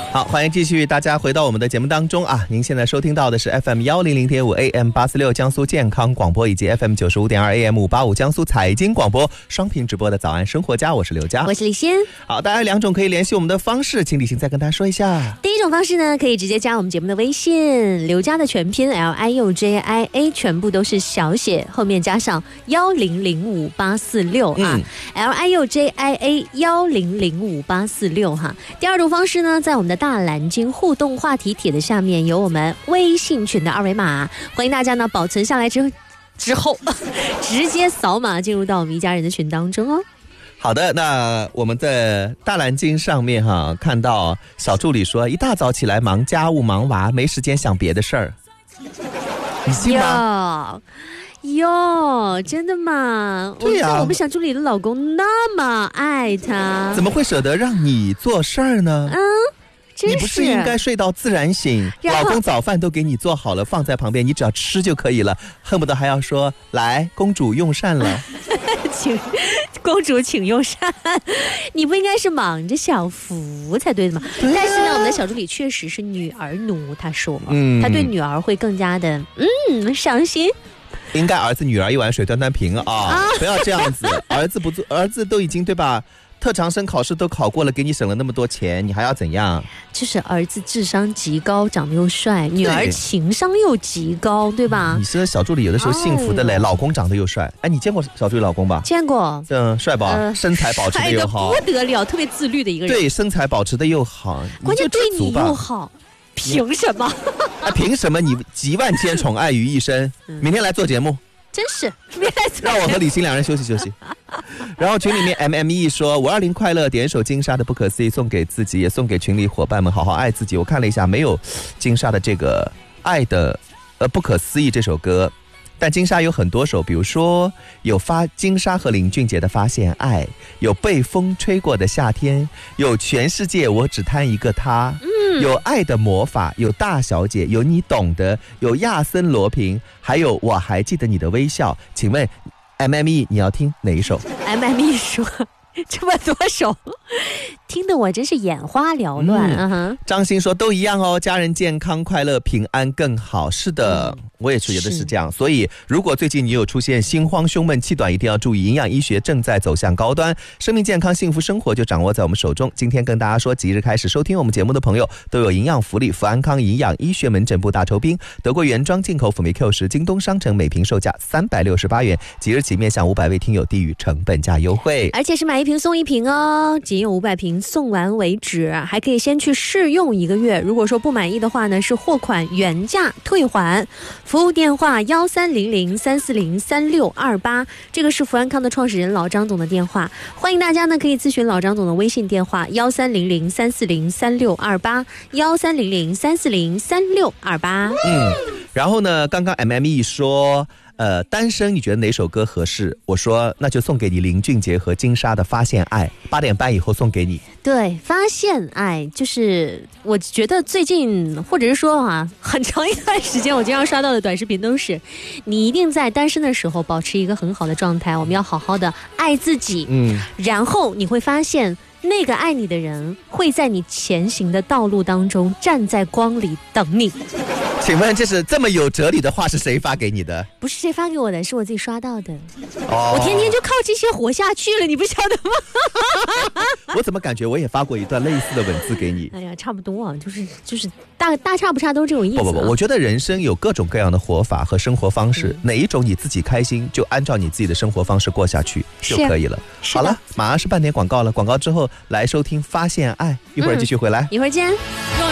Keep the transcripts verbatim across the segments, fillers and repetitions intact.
好，欢迎继续大家回到我们的节目当中啊！您现在收听到的是 F M 一零零点五 A M 八四六江苏健康广播以及 F M 九十五点二 A M 五八五江苏财经广播双频直播的早安生活家，我是刘佳， 我是李欣。 好，大家有两种可以联系我们的方式，请李欣再跟大家说一下。 第一种方式呢，可以直接加我们节目的微信，刘佳的全拼 L I U J I A 全部都是小写，后面加上一零零五八四六啊、嗯、，L I U J I A 一零零五八四六哈。第二种方式呢，在我们的大蓝鲸互动话题帖的下面有我们微信群的二维码，欢迎大家呢保存下来之后之后直接扫码进入到我们一家人的群当中哦。 好的，那我们在大蓝鲸上面哈看到小助理说，一大早起来忙家务忙娃，没时间想别的事儿，你信吗？ 哟，真的吗？ 对呀、啊， 我们小助理的老公那么爱他， 怎么会舍得让你做事儿呢？ 嗯。 你不是应该睡到自然醒，老公早饭都给你做好了放在旁边，你只要吃就可以了，恨不得还要说来公主用膳了请公主请用膳，你不应该是忙着享福才对的吗？对啊、但是呢，我们的小助理确实是女儿奴，他说嘛、嗯、他对女儿会更加的嗯伤心， 应该儿子女儿一碗水端端平啊，啊不要这样子儿子不做，儿子都已经对吧，特长生考试都考过了，给你省了那么多钱，你还要怎样？ 就是儿子智商极高，长得又帅，女儿情商又极高，对吧？ 你是小助理有的时候幸福的嘞、哦，老公长得又帅。哎，你见过小助理老公吧？ 见过。 嗯，帅吧、呃？身材保持的又好， 帅得不得了，特别自律的一个人。 对，身材保持的又好， 关键对你又好，凭什么？ 啊，凭什么你集万千宠爱于一身？嗯、明天来做节目。 真是让我和李欣两人休息休息。然后群里面 M M E 说五二零快乐，点首金莎的不可思议送给自己，也送给群里伙伴们，好好爱自己。我看了一下，没有金莎的这个爱的呃不可思议这首歌，但金莎有很多首，比如说有发金莎和林俊杰的发现爱，有被风吹过的夏天，有全世界我只贪一个他，嗯，有爱的魔法，有大小姐，有你懂得，有亚森罗平，还有我还记得你的微笑。请问 M M E 你要听哪一首？ M M E 说这么多首，听得我真是眼花缭乱、嗯uh-huh、 张欣说都一样哦，家人健康快乐平安更好。是的、嗯、我也觉得是这样。所以如果最近你有出现心慌胸闷气短，一定要注意，营养医学正在走向高端，生命健康幸福生活就掌握在我们手中。今天跟大家说，即日开始收听我们节目的朋友都有营养福利，福安康营养医学门诊部大酬宾，德国原装进口辅酶 Q 十，京东商城每瓶售价三百六十八元，即日起面向五百位听友低于成本价优惠， 而且是买一瓶送一瓶哦，仅有五百瓶，送完为止，还可以先去试用一个月，如果说不满意的话呢，是货款原价退还。服务电话幺三零零三四零三六二八，这个是福安康的创始人老张总的电话，欢迎大家呢可以咨询老张总的微信电话幺三零零三四零三六二八幺三零零三四零三六二八。 嗯，然后呢，刚刚 M M E 说。呃，单身你觉得哪首歌合适？我说那就送给你林俊杰和金莎的《发现爱》，八点半以后送给你。 对，发现爱就是我觉得最近或者是说啊，很长一段时间我经常刷到的短视频都是，你一定在单身的时候保持一个很好的状态，我们要好好的爱自己，嗯，然后你会发现。那个爱你的人会在你前行的道路当中站在光里等你。 请问这是这么有哲理的话是谁发给你的？ 不是谁发给我的，是我自己刷到的、哦、我天天就靠这些活下去了，你不晓得吗？ 我怎么感觉我也发过一段类似的文字给你？ 哎呀，差不多啊，就是就是大大差不差都是这种意思、啊、 不不不，我觉得人生有各种各样的活法和生活方式、嗯、哪一种你自己开心就按照你自己的生活方式过下去就可以了。好了，马上是半点广告了，广告之后来收听发现爱，一会儿继续回来、 嗯、一会儿见。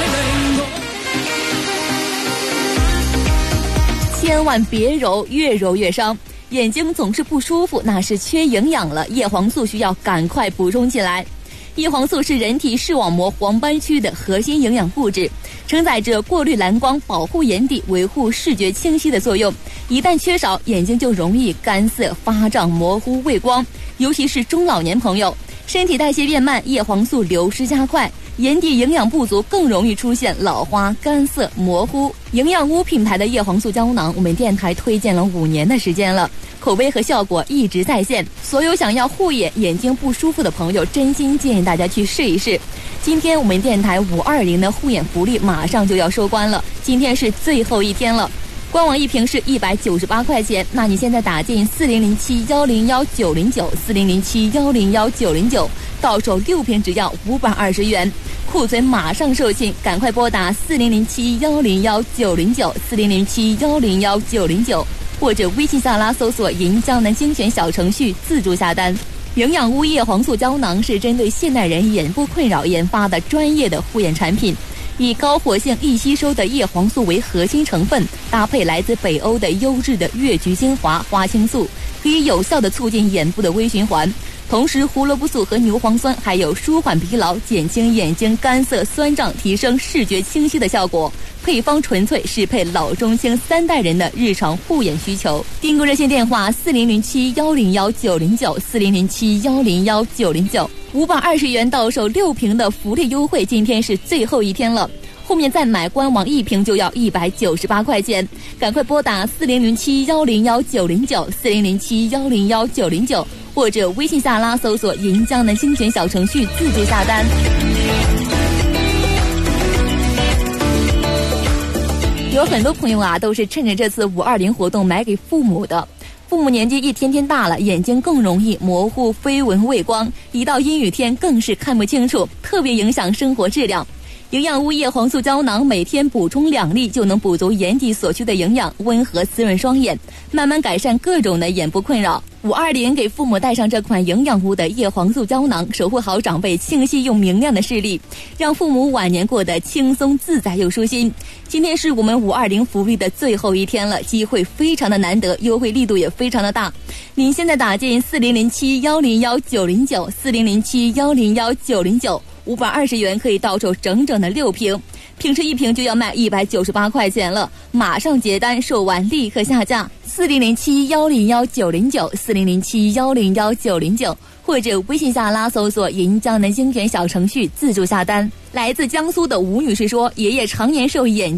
千万别揉，越揉越伤，眼睛总是不舒服，那是缺营养了，叶黄素需要赶快补充起来。叶黄素是人体视网膜黄斑区的核心营养物质，承载着过滤蓝光、保护眼底、维护视觉清晰的作用。一旦缺少，眼睛就容易干涩、发胀、模糊、畏光，尤其是中老年朋友。身体代谢变慢，叶黄素流失加快，眼底营养不足，更容易出现老花、干涩、模糊。营养屋品牌的叶黄素胶囊，我们电台推荐了五年的时间了，口碑和效果一直在线。所有想要护眼、眼睛不舒服的朋友，真心建议大家去试一试。 今天我们电台五二零的护眼福利马上就要收官了，今天是最后一天了。官网一瓶是一百九十八块钱，那你现在打进四零零七幺零幺九零九四零零七幺零幺九零九，到手六瓶只要五百二十元，库存马上售罄，赶快拨打四零零七幺零幺九零九四零零七幺零幺九零九，或者微信下拉搜索银江南精选小程序自助下单。营养屋叶黄素胶囊是针对现代人眼部困扰研发的专业的护眼产品，以高活性易吸收的叶黄素为核心成分，搭配来自北欧的优质的越橘精华花青素，可以有效的促进眼部的微循环。同时胡萝卜素和牛磺酸还有舒缓疲劳、减轻眼睛干涩酸胀、提升视觉清晰的效果。配方纯粹适配老中青三代人的日常护眼需求。订购热线电话四零零七幺零幺九零九四零零七幺零幺九零九，五百二十元到手六瓶的福利优惠，今天是最后一天了。后面再买官网一瓶就要一百九十八块钱，赶快拨打四零零七幺零幺九零九四零零七幺零幺九零九，或者微信下拉搜索银江南精选小程序自助下单。有很多朋友啊，都是趁着这次五二零活动买给父母的。父母年纪一天天大了，眼睛更容易模糊、飞蚊畏光，一到阴雨天更是看不清楚，特别影响生活质量。营养屋叶黄素胶囊每天补充两粒，就能补足眼底所需的营养，温和滋润双眼，慢慢改善各种的眼部困扰。五二零给父母带上这款营养屋的叶黄素胶囊，守护好长辈清晰又明亮的视力，让父母晚年过得轻松自在又舒心。今天是我们五二零福利的最后一天了，机会非常的难得，优惠力度也非常的大。您现在打进四零零七幺零幺九零九四零零七幺零幺九零九，五百二十元可以到手整整的六瓶，平时一瓶就要卖一百九十八块钱了，马上结单，售完立刻下架。四零零七幺零幺九零九四零零七幺零幺九零九，或者微信下拉搜索银江南精选小程序自助下单。来自江苏的吴女士说，爷爷常年受眼